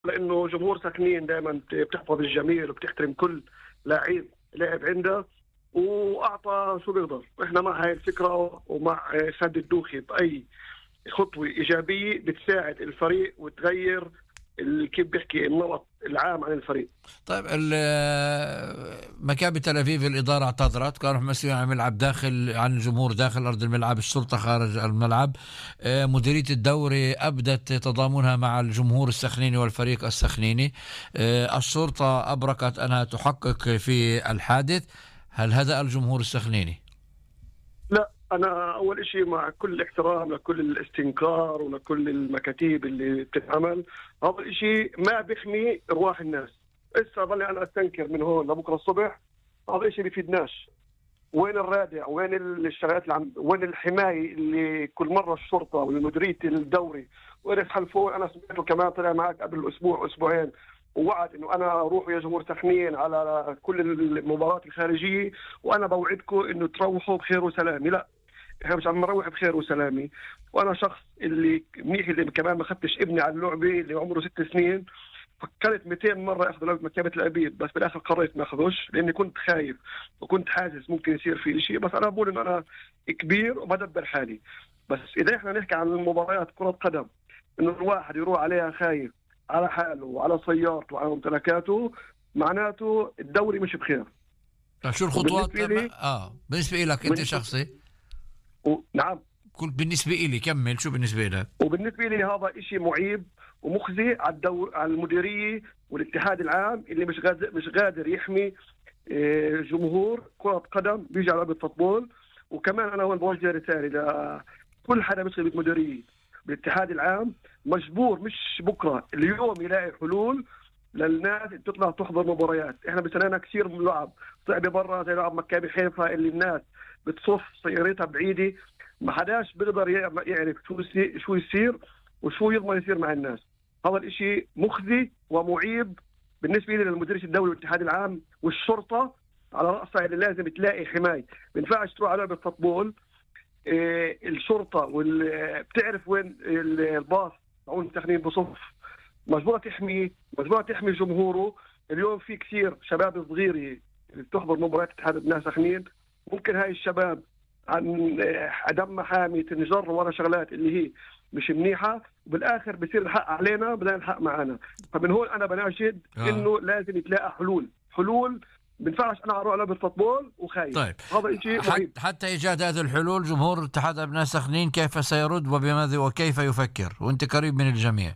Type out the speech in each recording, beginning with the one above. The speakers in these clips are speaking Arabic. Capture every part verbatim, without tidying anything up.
لانه جمهور ساخنين دائما بتحفظ الجميل وبتحترم كل لاعب لاعب عنده، واعطى شو بيقدر. احنا مع هاي الفكره ومع خالد الدوخي باي خطوه ايجابيه بتساعد الفريق وتغير كيف بيحكي النمط العام عن الفريق. طيب مكابي تل أبيب الإدارة اعتذرت، كانوا مسؤولين عن الملعب داخل عن الجمهور داخل أرض الملعب، الشرطة خارج الملعب. مديرية الدوري أبدت تضامنها مع الجمهور السخنيني والفريق السخنيني. الشرطة أبركت أنها تحقق في الحادث. هل هدأ الجمهور السخنيني؟ لا، أنا أول إشي مع كل الاحترام لكل الاستنكار ولكل المكاتيب اللي بتتعمل، هذا الإشي ما بيحمي أرواح الناس. إسا ظلي أنا أستنكر من هون لبكرة الصبح، هذا الإشي بيفيدناش. وين الرادع؟ وين الشغلات اللي عم وين الحماية اللي كل مرة الشرطة والمديرية الدوري وين حلفوا؟ أنا سمعته كمان طلع معك قبل أسبوع أسبوعين ووعد انه انا روحوا يا جمهور سخنين على كل المباريات الخارجيه، وانا بوعدكم انه تروحوا بخير وسلامه. لا، احنا مش عم نروح بخير وسلامه. وانا شخص اللي منيح اللي كمان ما اخذتش ابني على اللعبه اللي عمره ست سنين، فكرت مئتين مره اخذ لعبه مكتبه الابيض، بس بالاخر قررت ما اخذوش لاني كنت خايف وكنت حاسس ممكن يصير في شيء. بس انا بقول انه انا كبير وبدبر حالي. بس اذا احنا نحكي عن المباريات كره قدم انه الواحد يروح عليها خايف على حاله وعلى سيارته وعلى ممتلكاته، معناته الدوري مش بخير. شو الخطوات بالنسبة اه بالنسبه لك انت شخصي؟ و... نعم، كل بالنسبه لي كمل. شو بالنسبه لك؟ وبالنسبه لي هذا إشي معيب ومخزي على الدور على المديريه والاتحاد العام اللي مش قادر مش قادر يحمي جمهور كره قدم بيجي على لعبه فوتبول. وكمان انا هون بوجه رساله لكل حدا بيشتغل بالمديريه بالاتحاد العام، مجبور مش بكره اليوم يلاقي حلول للناس اللي تطلع تحضر مباريات. احنا بسنانا كثير من لعب صعبه برا زي لعب مكابي حيفا اللي الناس بتصف سيارتها بعيده، ما حداش بيقدر يعرف شو شو يصير وشو يضمن يصير مع الناس. هذا الاشي مخزي ومعيب بالنسبه لي للمدير الدولي والاتحاد العام والشرطه على راسها اللي لازم تلاقي حمايه. ما ينفعش تروح على لعبه فوتبول إيه الشرطه وال بتعرف وين الباص تاعون ساخنين بصف، مجبوره تحمي مجبوره تحمي جمهوره. اليوم في كثير شباب صغيره بتحضر مباريات اتحاد ابناء ساخنين، ممكن هاي الشباب عن عدم محامي تنجر ورا شغلات اللي هي مش منيحه، وبالاخر بصير الحق علينا بدل الحق معنا. فمن هون انا بناشد آه. انه لازم يتلاقى حلول حلول بنفعش انا اروح لعبه فوتبول وخايف. طيب. هذا شيء حت حتى ايجاد هذه الحلول جمهور اتحاد ابناء سخنين كيف سيرد وبماذا وكيف يفكر؟ وانت قريب من الجميع.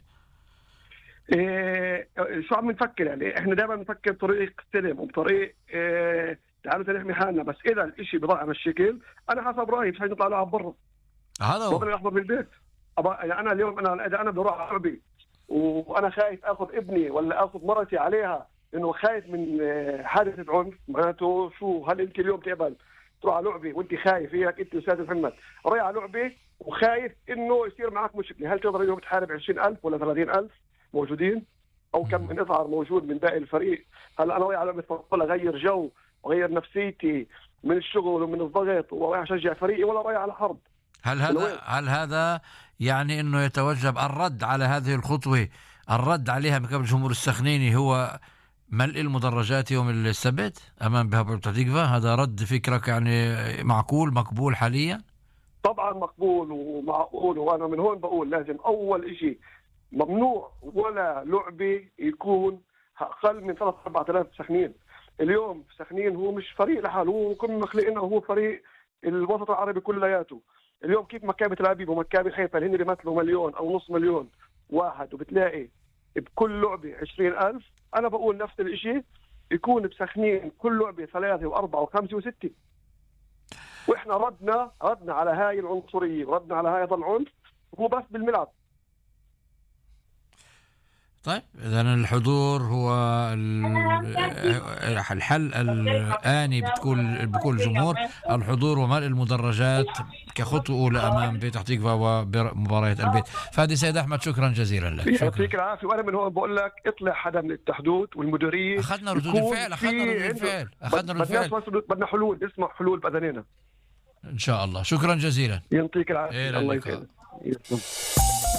إيه شو عم نفكر؟ يعني احنا دائما نفكر بطريق سلم وبطريق إيه تعالوا نحمي حالنا. بس اذا الاشي بضاع على الشكل انا حسب رايي مش نطلع نلعب برا، هذا هو بضل احضر بالبيت. يعني انا اليوم انا اذا انا بدي اروح العبي وانا خايف اخذ ابني ولا اخذ مرتي عليها انه خايف من حادثه عنف، معناته شو؟ هل انت اليوم تقبل تروح على لعبه وانت خايف هيك انت استاذ محمد رايح على لعبه وخايف انه يصير معك مشكله؟ هل تقدر اليوم تحارب عشرين ألف ولا ثلاثين ألف موجودين او كم من اظهر موجود من باقي الفريق؟ هل انا رايح على لعبه فوتبول اغير جو واغير نفسيتي من الشغل ومن الضغط ورايح اشجع فريقي ولا رايح على حرب؟ هل هذا هل هذا يعني انه يتوجب الرد على هذه الخطوه، الرد عليها من قبل الجمهور السخنيني هو ملء المدرجات يوم السبت امام بهبل تديقفا؟ هذا رد فكرك يعني معقول مقبول حاليا؟ طبعا مقبول ومعقول. وانا من هون بقول لازم اول اشي ممنوع ولا لعبه يكون اقل من ثلاثة أربعة آلاف سخنين. اليوم سخنين هو مش فريق لحاله، هو كنا مخلقينه هو فريق الوسط العربي كلياته. اليوم كيف مكابي تل أبيب ومكابي حيفا اللي هن بيمثلوا مليون او نص مليون واحد وبتلاقي بكل لعبه عشرين ألف، انا بقول نفس الاشي يكون بسخنين كل لعبه ثلاثه واربعه وخمسه وسته. واحنا ردنا ردنا على هاي العنصريه وردنا على هذا العنف هو بس بالملعب. طيب إذا الحضور هو الحل الآني بتقول بكل الجمهور، الحضور وملء المدرجات كخطوة أولى أمام بيت تحتيقفا ومباريات البيت. فادي سيد أحمد شكرا جزيلا لك. يعطيك العافية. وأنا من هون بقول لك اطلع حدا من التحدود والمديرية. أخذنا ردود الفعل أخذنا ردود الفعل أخذنا ردود الفعل بدنا حلول، نسمع حلول بأذاننا إن شاء الله. شكرا جزيلا. يعطيك العافية. الله يسعدك.